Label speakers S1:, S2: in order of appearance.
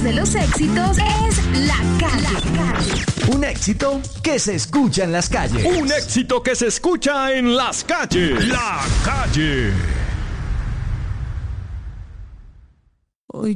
S1: de los éxitos es La Calle.
S2: Un éxito que se escucha en las calles.
S3: Un éxito que se escucha en las calles. La Calle.